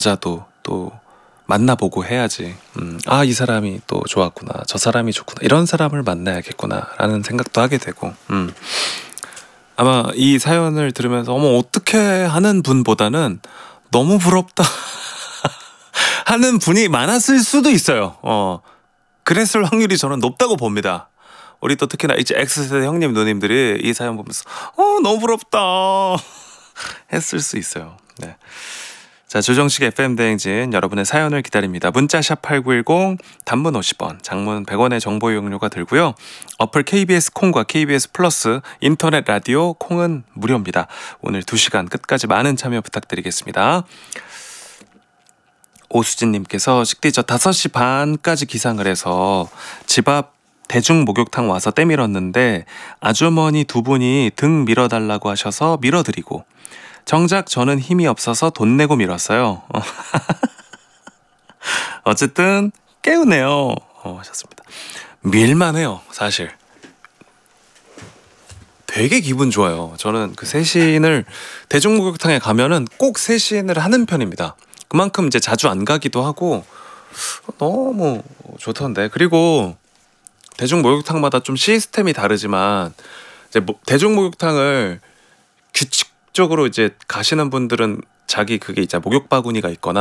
여자도 또 만나보고 해야지. 아, 이 사람이 또 좋았구나, 저 사람이 좋구나, 이런 사람을 만나야겠구나라는 생각도 하게 되고. 아마 이 사연을 들으면서 어머 어떻게 하는 분보다는 너무 부럽다 하는 분이 많았을 수도 있어요. 그랬을 확률이 저는 높다고 봅니다. 우리 또 특히나 이제 X세대 형님 누님들이 이 사연 보면서 너무 부럽다 했을 수 있어요. 네. 자, 조정식 FM 대행진 여러분의 사연을 기다립니다. 문자샵 8910, 단문 50원, 장문 100원의 정보 이용료가 들고요. 어플 KBS 콩과 KBS 플러스, 인터넷 라디오 콩은 무료입니다. 오늘 2시간 끝까지 많은 참여 부탁드리겠습니다. 오수진님께서 식디 저 5시 반까지 기상을 해서 집 앞 대중 목욕탕 와서 때 밀었는데 아주머니 2분이 등 밀어달라고 하셔서 밀어드리고, 정작 저는 힘이 없어서 돈 내고 밀었어요. 어쨌든 깨우네요 하셨습니다. 밀만해요. 사실 되게 기분 좋아요. 저는 그 세신을 대중목욕탕에 가면은 꼭 세신을 하는 편입니다. 그만큼 이제 자주 안 가기도 하고 너무 좋던데. 그리고 대중목욕탕마다 좀 시스템이 다르지만 이제 대중목욕탕을 규칙적으로 이제 가시는 분들은 자기 그게 이제 목욕 바구니가 있거나